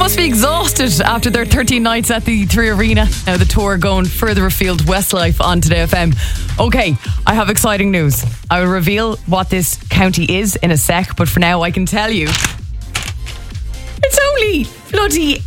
must be exhausted after their 13 nights at the 3 Arena. Now the tour going further afield, Westlife on Today FM. Okay, I have exciting news. I will reveal what this county is in a sec, but for now I can tell you it's only bloody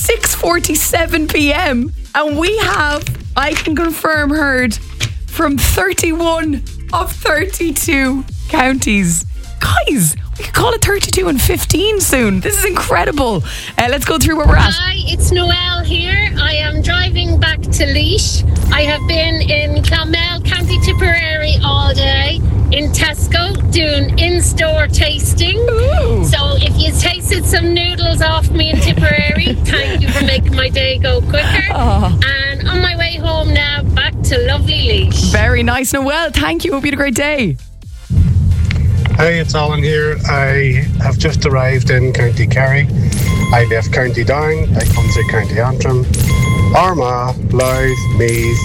6:47 p.m. and we have, I can confirm, heard from 31 of 32 counties. Guys, we could call it 32 and 15 soon. This is incredible. Let's go through where we're at. Hi, it's Noelle here. I am driving back to Laois. I have been in Clonmel, County Tipperary all day, in Tesco doing in-store tasting. Ooh. So if you tasted some noodles off me in Tipperary, thank you for making my day go quicker. Oh. And on my way home now, back to lovely Laois. Very nice, Noelle. Thank you. Hope you had a great day. Hey, it's Alan here. I have just arrived in County Kerry. I left County Down. I come through County Antrim, Armagh, Louth, Meath,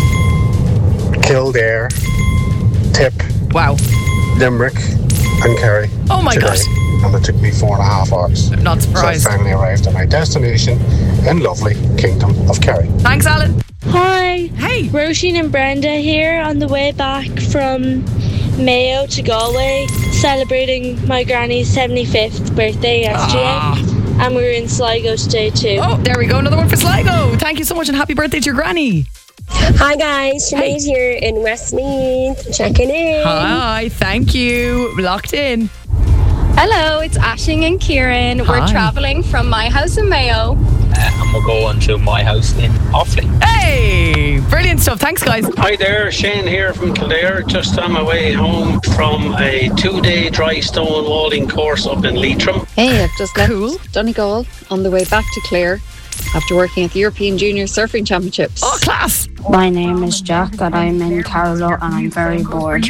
Kildare, Tip, Wow. Limerick and Kerry. Oh my today. God. And it took me 4.5 hours. I'm not surprised. So I finally arrived at my destination in lovely Kingdom of Kerry. Thanks, Alan. Hi, Hey. Roisin and Brenda here on the way back from Mayo to Galway, celebrating my granny's 75th birthday yesterday. And we were in Sligo today too. Oh, there we go. Another one for Sligo. Thank you so much and happy birthday to your granny. Hi guys, Sinead's here in Westmeath, checking in. Hi, thank you. Locked in. Hello, it's Ashing and Kieran. Hi. We're travelling from my house in Mayo. And we're going to my house in Offaly. Hey, brilliant stuff. Thanks, guys. Hi there, Shane here from Kildare. Just on my way home from a 2-day dry stone walling course up in Leitrim. Hey, I've just left Cool. Donegal on the way back to Clare after working at the European Junior Surfing Championships. Oh, class. My name is Jack and I'm in Carlow and I'm very bored.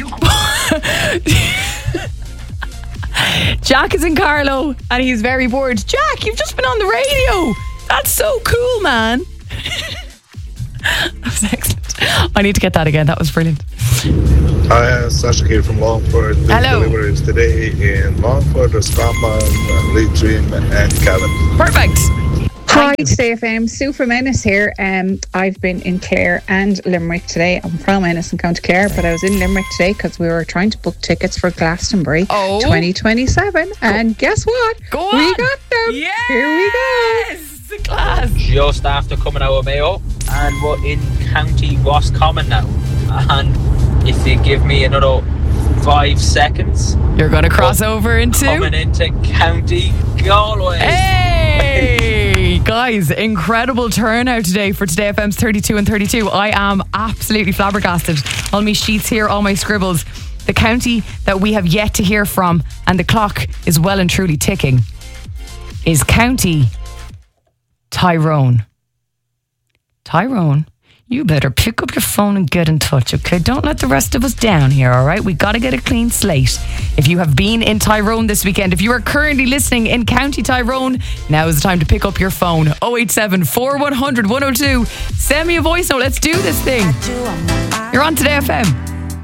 Jack is in Carlow and he's very bored. Jack, you've just been on the radio. That's so cool, man. That was excellent. I need to get that again. That was brilliant. Hi, Sasha here from Longford. The Hello. deliveries today in Longford, Roscommon, Leitrim and Cavan. Perfect. Hi, Today FM. Sue from Ennis here. I've been in Clare and Limerick today. I'm from Ennis in County Clare, but I was in Limerick today because we were trying to book tickets for Glastonbury 2027. And guess what? Go on. We got them. Yes. Here we go. Class. Just after coming out of Mayo, and we're in County Roscommon now. And if you give me another 5 seconds, You're going to cross over into... coming into County Galway. Hey! Guys, incredible turnout today for Today FM's 32 and 32. I am absolutely flabbergasted. All my sheets here, all my scribbles. The county that we have yet to hear from, and the clock is well and truly ticking, is County Tyrone. Tyrone, you better pick up your phone and get in touch, okay? Don't let the rest of us down here, all right? We got to get a clean slate. If you have been in Tyrone this weekend, if you are currently listening in County Tyrone, now is the time to pick up your phone. 087 4100 102. Send me a voice note. Let's do this thing. You're on Today FM.